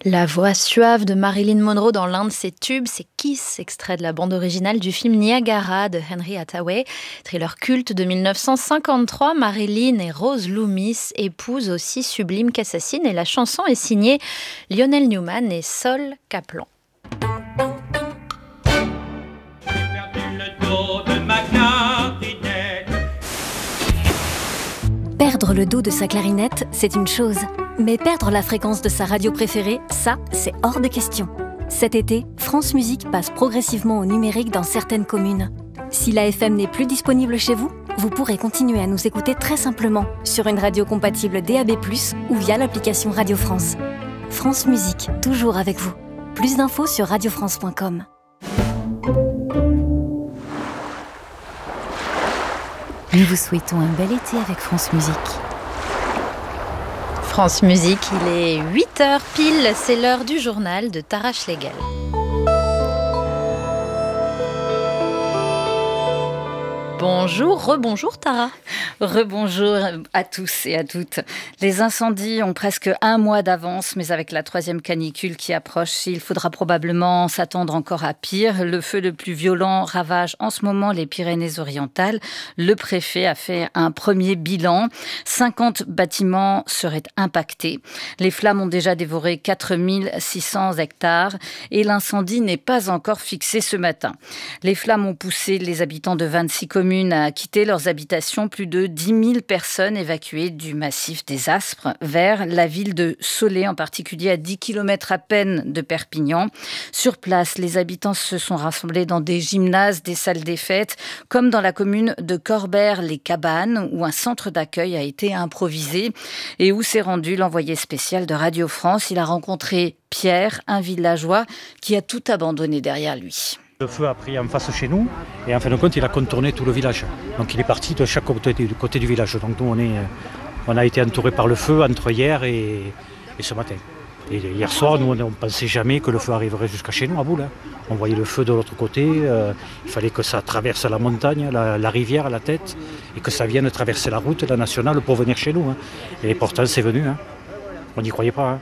La voix suave de Marilyn Monroe dans l'un de ses tubes, c'est Kiss, extrait de la bande originale du film Niagara de Henry Hathaway. Thriller culte de 1953, Marilyn et Rose Loomis épousent aussi sublime qu'assassine et la chanson est signée Lionel Newman et Sol Kaplan. Perdre le dos de sa clarinette, c'est une chose. Mais perdre la fréquence de sa radio préférée, ça, c'est hors de question. Cet été, France Musique passe progressivement au numérique dans certaines communes. Si la FM n'est plus disponible chez vous, vous pourrez continuer à nous écouter très simplement sur une radio compatible DAB+, ou via l'application Radio France. France Musique, toujours avec vous. Plus d'infos sur radiofrance.com. Nous vous souhaitons un bel été avec France Musique. France Musique, il est 8h pile, c'est l'heure du journal de Tara Schlegel. Bonjour, rebonjour Tara. Rebonjour à tous et à toutes. Les incendies ont presque un mois d'avance, mais avec la 3e canicule qui approche, il faudra probablement s'attendre encore à pire. Le feu le plus violent ravage en ce moment les Pyrénées-Orientales. Le préfet a fait un premier bilan. 50 bâtiments seraient impactés. Les flammes ont déjà dévoré 4600 hectares et l'incendie n'est pas encore fixé ce matin. Les flammes ont poussé les habitants de 26 communes à quitter leurs habitations. Plus de 10 000 personnes évacuées du massif des Aspres vers la ville de Soleil, en particulier à 10 km à peine de Perpignan. Sur place, les habitants se sont rassemblés dans des gymnases, des salles des fêtes, comme dans la commune de Corbère-les-Cabanes, où un centre d'accueil a été improvisé et où s'est rendu l'envoyé spécial de Radio France. Il a rencontré Pierre, un villageois qui a tout abandonné derrière lui. Le feu a pris en face chez nous et en fin de compte il a contourné tout le village. Donc il est parti de chaque côté du village. Donc nous on a été entourés par le feu entre hier et ce matin. Et hier soir nous on ne pensait jamais que le feu arriverait jusqu'à chez nous à Boule. On voyait le feu de l'autre côté, il fallait que ça traverse la montagne, la rivière, la tête et que ça vienne traverser la route, la nationale pour venir chez nous. Et pourtant c'est venu. On n'y croyait pas.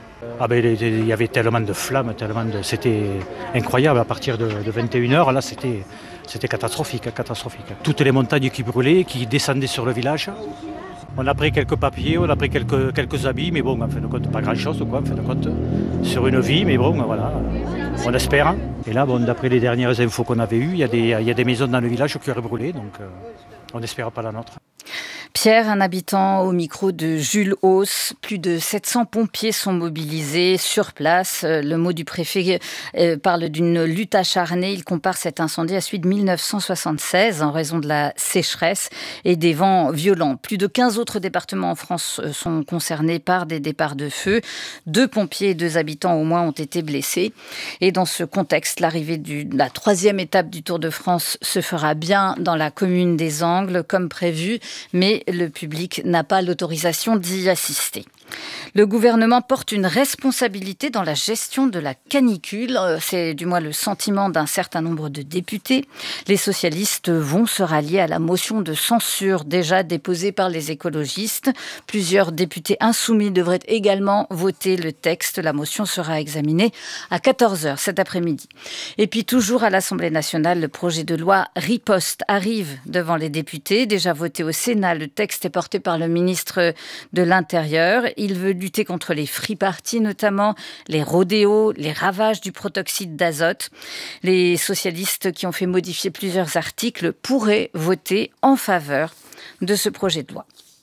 Il y avait tellement de flammes, c'était incroyable. À partir de 21h, là, c'était catastrophique. Toutes les montagnes qui brûlaient, qui descendaient sur le village. On a pris quelques papiers, on a pris quelques habits, mais bon, en fin de compte, pas grand-chose, quoi, en fin de compte, sur une vie, mais bon, voilà, on espère. Et là, d'après les dernières infos qu'on avait eues, il y a des maisons dans le village qui auraient brûlé, donc on n'espère pas la nôtre. Pierre, un habitant au micro de Jules Hauss. Plus de 700 pompiers sont mobilisés sur place. Le mot du préfet parle d'une lutte acharnée. Il compare cet incendie à celui de 1976 en raison de la sécheresse et des vents violents. Plus de 15 autres départements en France sont concernés par des départs de feu. 2 pompiers et 2 habitants au moins ont été blessés. Et dans ce contexte, l'arrivée de la 3e étape du Tour de France se fera bien dans la commune des Angles, comme prévu, mais le public n'a pas l'autorisation d'y assister. Le gouvernement porte une responsabilité dans la gestion de la canicule. C'est du moins le sentiment d'un certain nombre de députés. Les socialistes vont se rallier à la motion de censure déjà déposée par les écologistes. Plusieurs députés insoumis devraient également voter le texte. La motion sera examinée à 14h cet après-midi. Et puis toujours à l'Assemblée nationale, le projet de loi Riposte arrive devant les députés. Déjà voté au Sénat, le texte est porté par le ministre de l'Intérieur. Il veut lutter contre les free-parties, notamment les rodéos, les ravages du protoxyde d'azote. Les socialistes qui ont fait modifier plusieurs articles pourraient voter en faveur de ce projet de loi.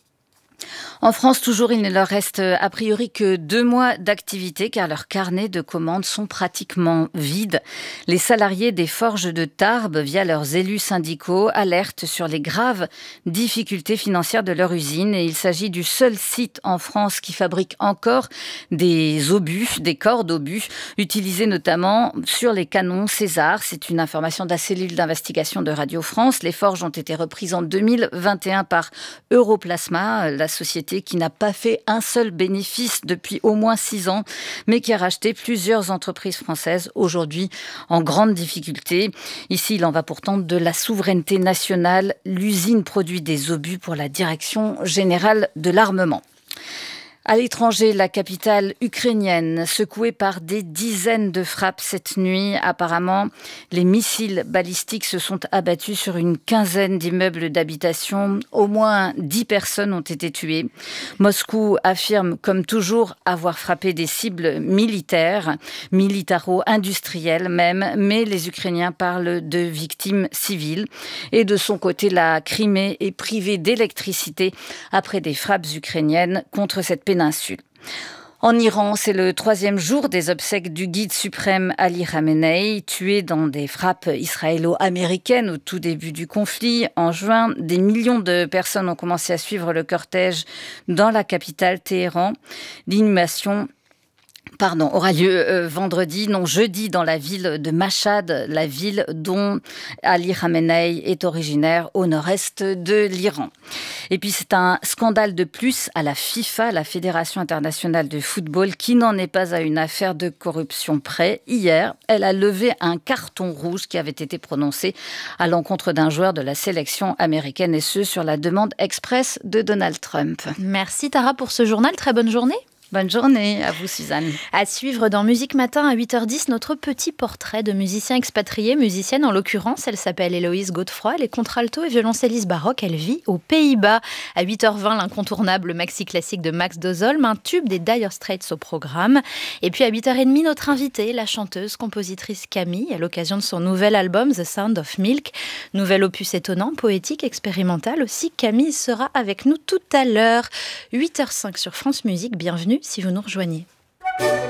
En France, toujours, il ne leur reste a priori que 2 mois d'activité car leurs carnets de commandes sont pratiquement vides. Les salariés des forges de Tarbes, via leurs élus syndicaux, alertent sur les graves difficultés financières de leur usine. Et il s'agit du seul site en France qui fabrique encore des obus, des corps d'obus, utilisés notamment sur les canons César. C'est une information de la cellule d'investigation de Radio France. Les forges ont été reprises en 2021 par Europlasma, la société qui n'a pas fait un seul bénéfice depuis au moins 6 ans, mais qui a racheté plusieurs entreprises françaises, aujourd'hui en grande difficulté. Ici, il en va pourtant de la souveraineté nationale. L'usine produit des obus pour la Direction générale de l'armement. À l'étranger, la capitale ukrainienne, secouée par des dizaines de frappes cette nuit. Apparemment, les missiles balistiques se sont abattus sur une quinzaine d'immeubles d'habitation. Au moins 10 personnes ont été tuées. Moscou affirme, comme toujours, avoir frappé des cibles militaires, militaro-industrielles même, mais les Ukrainiens parlent de victimes civiles. Et de son côté, la Crimée est privée d'électricité après des frappes ukrainiennes contre cette péninsule. En Iran, c'est le 3e jour des obsèques du guide suprême Ali Khamenei, tué dans des frappes israélo-américaines au tout début du conflit. En juin, des millions de personnes ont commencé à suivre le cortège dans la capitale Téhéran. L'inhumation aura lieu jeudi dans la ville de Mashhad, la ville dont Ali Khamenei est originaire au nord-est de l'Iran. Et puis c'est un scandale de plus à la FIFA, la Fédération internationale de football, qui n'en est pas à une affaire de corruption près. Hier, elle a levé un carton rouge qui avait été prononcé à l'encontre d'un joueur de la sélection américaine, et ce sur la demande express de Donald Trump. Merci Tara pour ce journal, très bonne journée. Bonne journée à vous, Suzanne. À suivre dans Musique Matin à 8h10, notre petit portrait de musicien expatrié, musicienne en l'occurrence. Elle s'appelle Héloïse Godefroy, elle est contralto et violoncelliste baroque. Elle vit aux Pays-Bas. À 8h20, l'incontournable maxi classique de Max Dozolm, un tube des Dire Straits au programme. Et puis à 8h30, notre invitée, la chanteuse, compositrice Camille, à l'occasion de son nouvel album The Sound of Milk. Nouvel opus étonnant, poétique, expérimental aussi. Camille sera avec nous tout à l'heure. 8h05 sur France Musique, bienvenue si vous nous rejoignez.